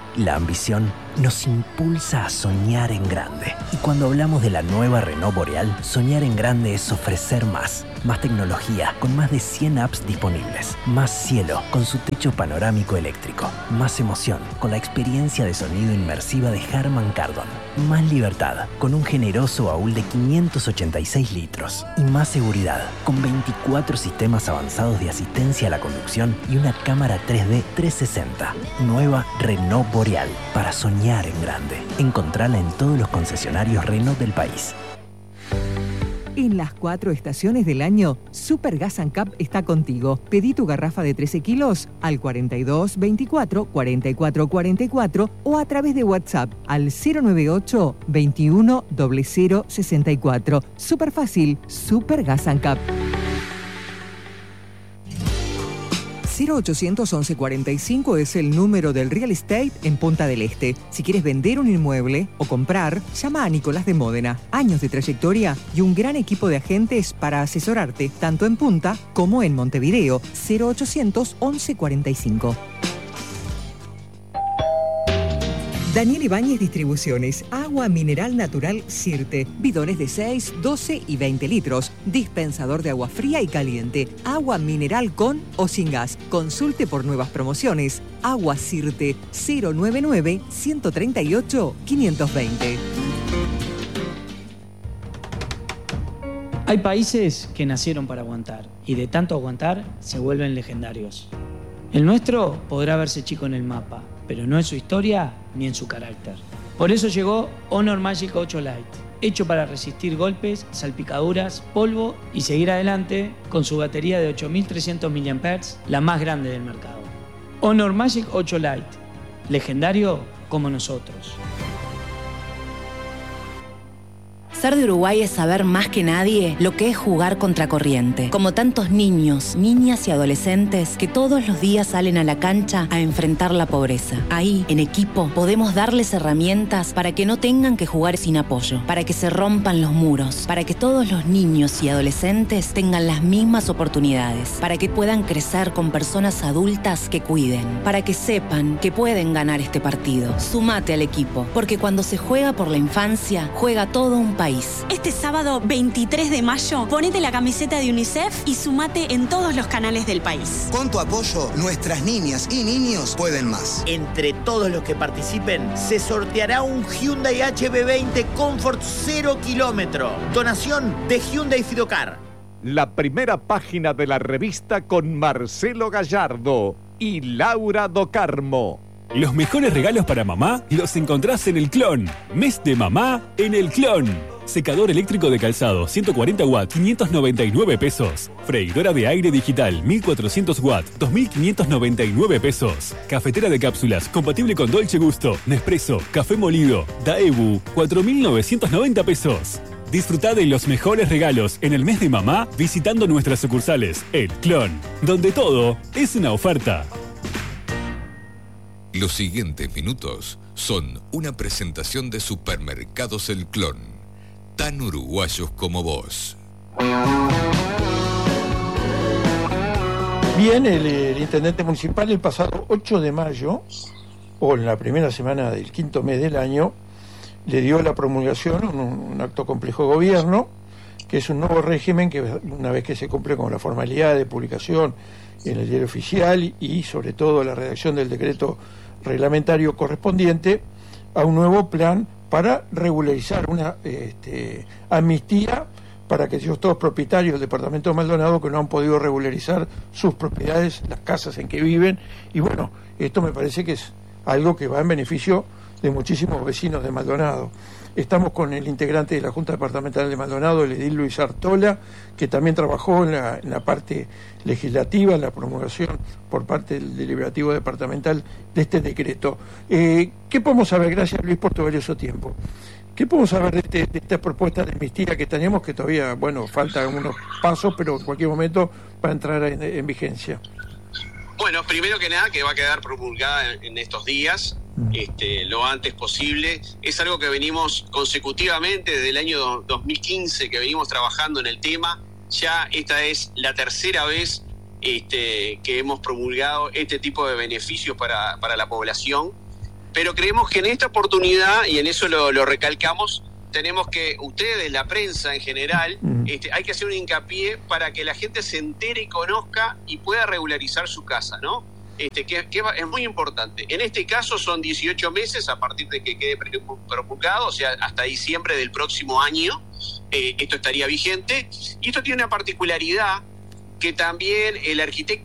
La ambición nos impulsa a soñar en grande. Y cuando hablamos de la nueva Renault Boreal, soñar en grande es ofrecer más. Más tecnología, con más de 100 apps disponibles. Más cielo, con su techo panorámico eléctrico. Más emoción, con la experiencia de sonido inmersiva de Harman Kardon. Más libertad, con un generoso baúl de 586 litros. Y más seguridad, con 24 sistemas avanzados de asistencia a la conducción y una cámara 3D 360. Nueva Renault Boreal, para soñar en grande. Encontrala en todos los concesionarios Renault del país. En las 4 estaciones del año, Super Gas & Cup está contigo. Pedí tu garrafa de 13 kilos al 42 24 44 44 o a través de WhatsApp al 098 21 00 64. Súper fácil, Super Gas & Cup. 0800 11 45 es el número del real estate en Punta del Este. Si quieres vender un inmueble o comprar, llama a Nicolás de Módena. Años de trayectoria y un gran equipo de agentes para asesorarte, tanto en Punta como en Montevideo. 0800 11 45. Daniel Ibáñez Distribuciones, agua mineral natural Sirte, bidones de 6, 12 y 20 litros, dispensador de agua fría y caliente, agua mineral con o sin gas. Consulte por nuevas promociones. Agua Sirte, 099 138 520. Hay países que nacieron para aguantar y de tanto aguantar se vuelven legendarios. El nuestro podrá verse chico en el mapa, pero no en su historia ni en su carácter. Por eso llegó Honor Magic 8 Lite, hecho para resistir golpes, salpicaduras, polvo y seguir adelante con su batería de 8300 mAh, la más grande del mercado. Honor Magic 8 Lite, legendario como nosotros. Ser de Uruguay es saber más que nadie lo que es jugar contracorriente. Como tantos niños, niñas y adolescentes que todos los días salen a la cancha a enfrentar la pobreza. Ahí, en equipo, podemos darles herramientas para que no tengan que jugar sin apoyo, para que se rompan los muros, para que todos los niños y adolescentes tengan las mismas oportunidades, para que puedan crecer con personas adultas que cuiden, para que sepan que pueden ganar este partido. Sumate al equipo, porque cuando se juega por la infancia, juega todo un país. Este sábado 23 de mayo, ponete la camiseta de UNICEF y sumate en todos los canales del país. Con tu apoyo, nuestras niñas y niños pueden más. Entre todos los que participen, se sorteará un Hyundai HB20 Comfort 0 kilómetro. Donación de Hyundai Fidocar. La primera página de la revista con Marcelo Gallardo y Laura Do Carmo. Los mejores regalos para mamá los encontrás en El Clon. Mes de mamá en El Clon. Secador eléctrico de calzado 140 watts, 599 pesos. Freidora de aire digital 1400 watts, 2599 pesos. Cafetera de cápsulas compatible con Dolce Gusto, Nespresso, café molido, Daewoo, 4990 pesos. Disfrutá de los mejores regalos en el mes de mamá visitando nuestras sucursales El Clon, donde todo es una oferta. Los siguientes minutos son una presentación de Supermercados El Clon, tan uruguayos como vos. Bien, el intendente municipal el pasado 8 de mayo, o en la primera semana del quinto mes del año, le dio la promulgación, un acto complejo de gobierno, que es un nuevo régimen que una vez que se cumple con la formalidad de publicación en el diario oficial y sobre todo la redacción del decreto reglamentario correspondiente, a un nuevo plan para regularizar una amnistía para aquellos todos propietarios del departamento de Maldonado que no han podido regularizar sus propiedades, las casas en que viven. Y bueno, esto me parece que es algo que va en beneficio de muchísimos vecinos de Maldonado. Estamos con el integrante de la Junta Departamental de Maldonado, el edil Luis Artola, que también trabajó en la parte legislativa, en la promulgación por parte del deliberativo departamental de este decreto. ¿Qué podemos saber? Gracias, Luis, por tu valioso tiempo. ¿Qué podemos saber de esta propuesta de amnistía que tenemos, que todavía, bueno, faltan unos pasos, pero en cualquier momento va a entrar en vigencia? Bueno, primero que nada, que va a quedar promulgada en estos días, lo antes posible. Es algo que venimos consecutivamente desde el año 2015, que venimos trabajando en el tema. Ya esta es la tercera vez que hemos promulgado este tipo de beneficios para la población. pero creemos que en esta oportunidad, y en eso lo recalcamos, tenemos que, ustedes, la prensa en general, hay que hacer un hincapié para que la gente se entere y conozca y pueda regularizar su casa, ¿no? Que es muy importante. En este caso son 18 meses a partir de que quede promulgado, o sea, hasta diciembre del próximo año, esto estaría vigente. Y esto tiene una particularidad que también el arquitecto